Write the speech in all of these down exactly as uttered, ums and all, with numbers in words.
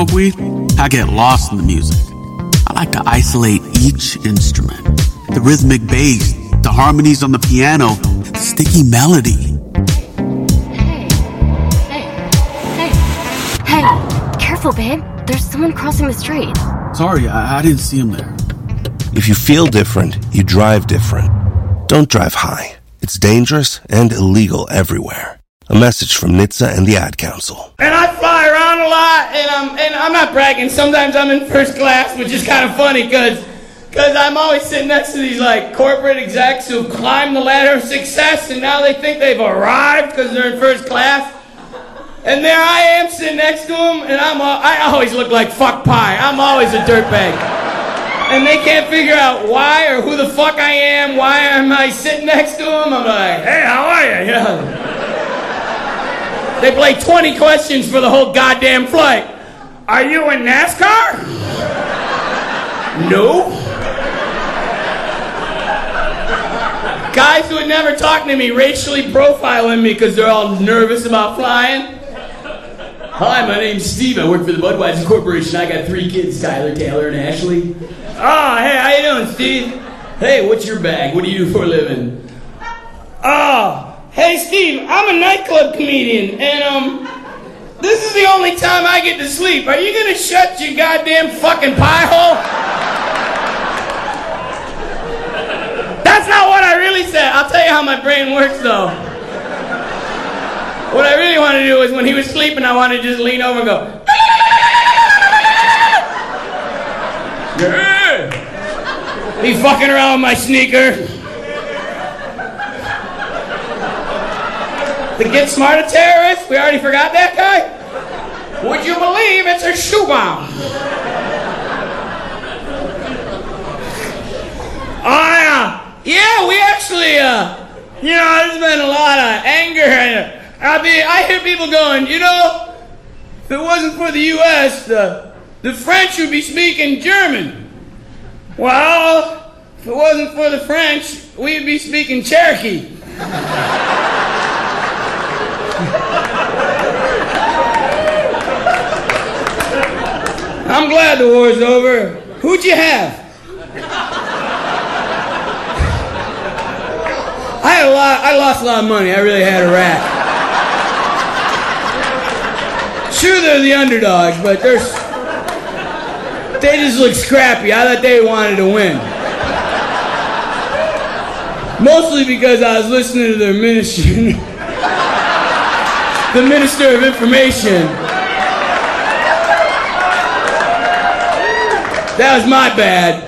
weed, I get lost in the music. I like to isolate each instrument. The rhythmic bass, the harmonies on the piano, the sticky melody. Hey, hey, hey, hey, careful, babe. There's someone crossing the street. Sorry, I, I didn't see him there. If you feel different, you drive different. Don't drive high. It's dangerous and illegal everywhere. A message from N H T S A and the Ad Council. And I fly around a lot, and I'm and I'm not bragging. Sometimes I'm in first class, which is kind of funny because because I'm always sitting next to these like corporate execs who climbed the ladder of success, and now they think they've arrived because they're in first class. And there I am sitting next to them, and I'm all, I always look like fuck pie. I'm always a dirtbag. And they can't figure out why or who the fuck I am. Why am I sitting next to them? I'm like, hey, how are you? Yeah. They play twenty questions for the whole goddamn flight. Are you in NASCAR? No. Guys who would never talk to me racially profiling me because they're all nervous about flying. Hi, my name's Steve. I work for the Budweiser Corporation. I got three kids, Tyler, Taylor, and Ashley. Oh, hey, how you doing, Steve? Hey, what's your bag? What do you do for a living? Oh. Hey, Steve, I'm a nightclub comedian, and, um, this is the only time I get to sleep. Are you gonna shut your goddamn fucking pie hole? That's not what I really said. I'll tell you how my brain works, though. What I really wanted to do is when he was sleeping, I wanted to just lean over and go, yeah. Be fucking around with my sneaker. The Get Smarter terrorist, we already forgot that guy? Would you believe it's a shoe bomb? Oh, yeah. Yeah, we actually, uh, you know, there's been a lot of anger. And I mean, I hear people going, you know, if it wasn't for the U S, the, the French would be speaking German. Well, if it wasn't for the French, we'd be speaking Cherokee. I'm glad the war's over. Who'd you have? I had a lot. I lost a lot of money. I really had a rack. Sure, they're the underdogs, but they're they just look scrappy. I thought they wanted to win. Mostly because I was listening to their ministry, the Minister of Information. That was my bad.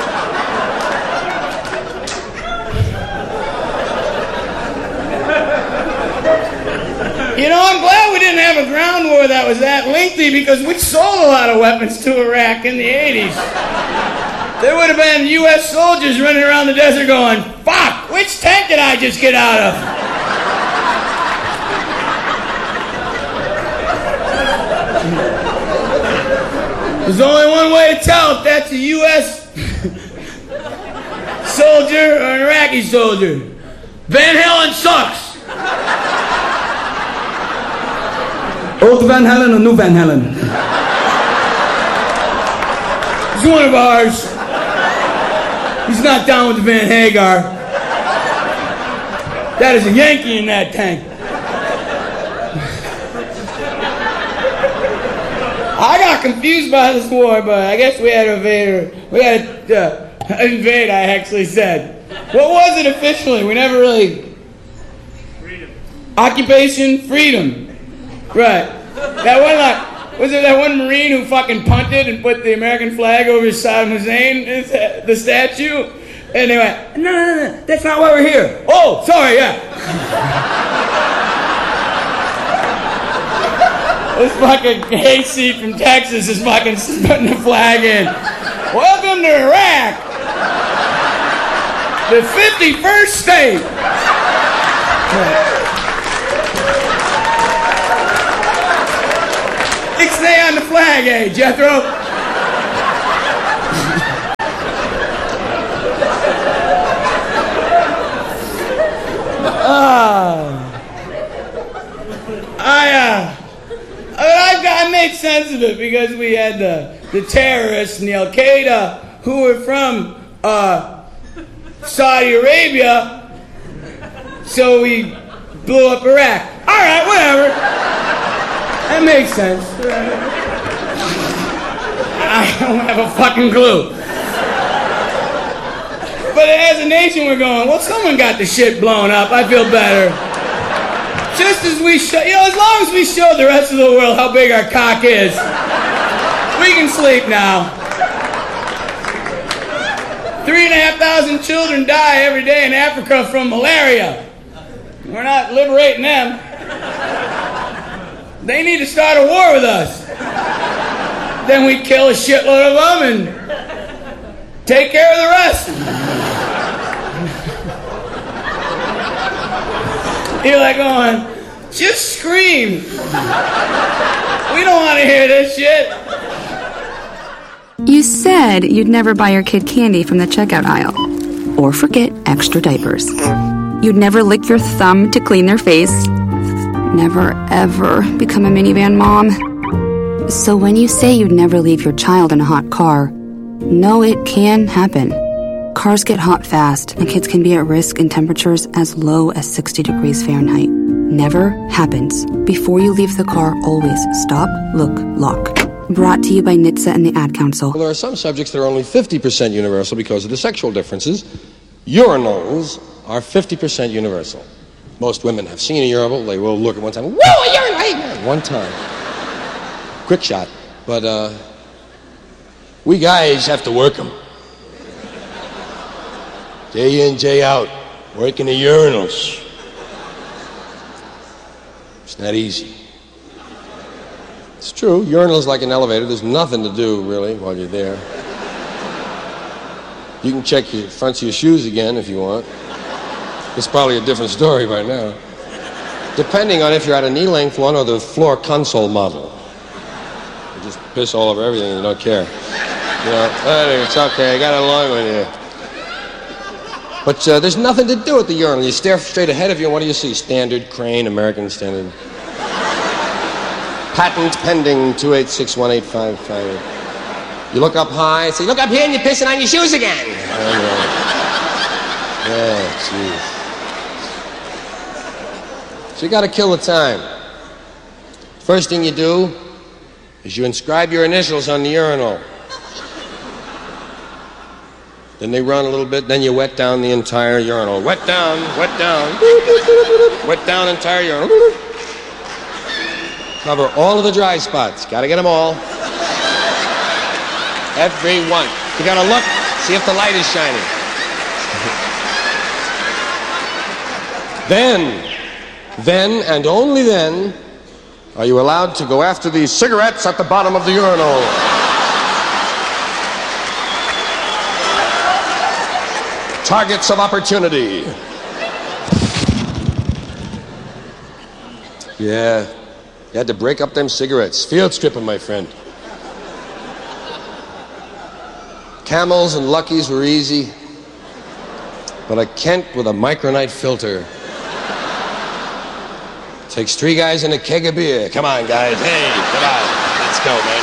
You know, I'm glad we didn't have a ground war that was that lengthy because we sold a lot of weapons to Iraq in the eighties. There would have been U S soldiers running around the desert going, fuck, which tank did I just get out of? There's only one way to tell if that's a U S soldier or an Iraqi soldier. Van Halen sucks. Old Van Halen or new Van Halen? He's one of ours. He's not down with the Van Hagar. That is a Yankee in that tank. I got confused by this war, but I guess we had to invade. We had to uh, invade, I actually said. What was it officially? We never really... Freedom. Occupation? Freedom. Right. That one, like, was it that one Marine who fucking punted and put the American flag over Saddam Hussein, the statue? And they went, no, no, no, that's not why we're here. Oh, sorry, yeah. This fucking hayseed from Texas is fucking putting the flag in. Welcome to Iraq. The fifty-first state. Ixnay on the flag, eh, Jethro? Ah. I, uh... I, I made sense of of it because we had the, the terrorists and the Al-Qaeda who were from uh, Saudi Arabia, so we blew up Iraq. All right, whatever. That makes sense. I don't have a fucking clue. But as a nation, we're going, well, someone got the shit blown up. I feel better. Just as we show, you know, as long as we show the rest of the world how big our cock is, we can sleep now. Three and a half thousand children die every day in Africa from malaria. We're not liberating them. They need to start a war with us. Then we kill a shitload of them and take care of the rest. You're like going, just scream. We don't want to hear this shit. You said you'd never buy your kid candy from the checkout aisle. Or forget extra diapers. You'd never lick your thumb to clean their face. Never, ever become a minivan mom. So when you say you'd never leave your child in a hot car, no, it can happen. Cars get hot fast, and kids can be at risk in temperatures as low as sixty degrees Fahrenheit. Never happens. Before you leave the car, always stop, look, lock. Brought to you by N H T S A and the Ad Council. Well, there are some subjects that are only fifty percent universal because of the sexual differences. Urinals are fifty percent universal. Most women have seen a urinal. They will look at one time. Whoa, a urinal! One time. Quick shot. But, uh, we guys have to work them. Day in, day out. Working the urinals. It's not easy. It's true. Urinal is like an elevator. There's nothing to do, really, while you're there. You can check your fronts of your shoes again if you want. It's probably a different story by now. Depending on if you're at a knee-length one or the floor console model. You just piss all over everything and you don't care. You know, hey, it's okay, I got along with you. But uh, there's nothing to do at the urinal. You stare straight ahead of you and what do you see? Standard, Crane, American Standard. Patent pending two eight six one eight five five. You look up high, say, look up here and you're pissing on your shoes again. Yeah, jeez. So you gotta kill the time. First thing you do is you inscribe your initials on the urinal. Then they run a little bit, then you wet down the entire urinal. Wet down, wet down, wet down entire urinal. Cover all of the dry spots. Gotta get them all. Every one. You gotta look, see if the light is shining. Then, then and only then are you allowed to go after the cigarettes at the bottom of the urinal. Targets of opportunity. Yeah, you had to break up them cigarettes. Field stripping, my friend. Camels and Luckies were easy, but a Kent with a Micronite filter. Takes three guys and a keg of beer. Come on, guys. Hey, come on. Let's go, man.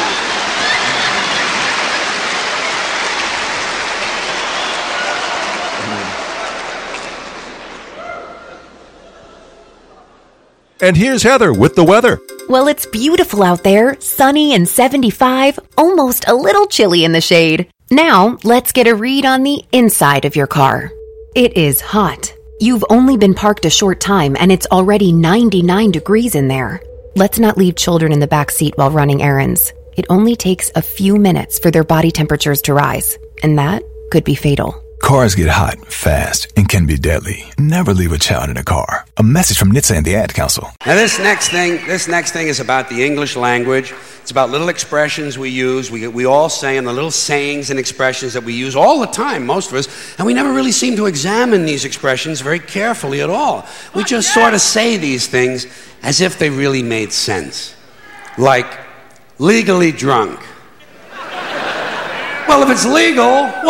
And here's Heather with the weather. Well, it's beautiful out there, sunny and seventy-five, almost a little chilly in the shade. Now, let's get a read on the inside of your car. It is hot. You've only been parked a short time and it's already ninety-nine degrees in there. Let's not leave children in the back seat while running errands. It only takes a few minutes for their body temperatures to rise, and that could be fatal. Cars get hot, fast, and can be deadly. Never leave a child in a car. A message from N H T S A and the Ad Council. Now this next thing, this next thing is about the English language. It's about little expressions we use. We, we all say, and the little sayings and expressions that we use all the time, most of us, and we never really seem to examine these expressions very carefully at all. We just sort of say these things as if they really made sense. Like, legally drunk. Well, if it's legal,